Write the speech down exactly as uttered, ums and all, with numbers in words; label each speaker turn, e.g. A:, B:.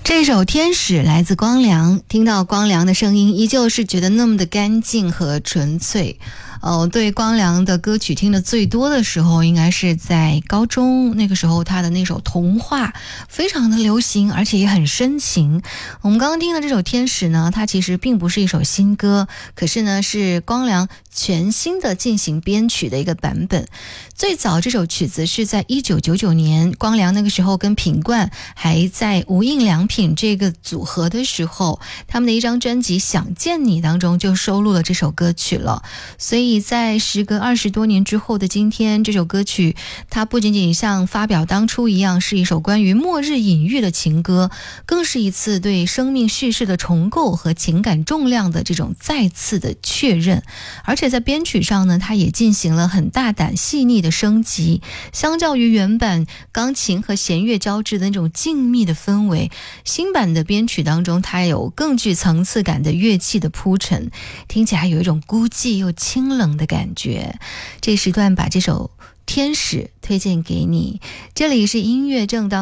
A: 这首《天使》来自光良，听到光良的声音依旧是觉得那么的干净和纯粹。呃，对光良的歌曲听的最多的时候应该是在高中，那个时候他的那首《童话》非常的流行，而且也很深情。我们刚刚听的这首《天使》呢，它其实并不是一首新歌，可是呢是光良全新的进行编曲的一个版本。最早这首曲子是在一九九九年，光良那个时候跟品冠还在无印良品这个组合的时候，他们的一张专辑《想见你》当中就收录了这首歌曲了。所以在时隔二十多年之后的今天，这首歌曲它不仅仅像发表当初一样是一首关于末日隐喻的情歌，更是一次对生命叙事的重构和情感重量的这种再次的确认。而且在编曲上呢，它也进行了很大胆细腻的升级，相较于原版钢琴和弦乐交织的那种静谧的氛围，新版的编曲当中它有更具层次感的乐器的铺陈，听起来有一种孤寂又清冷的感觉。这时段把这首《天使》推荐给你，这里是音乐正当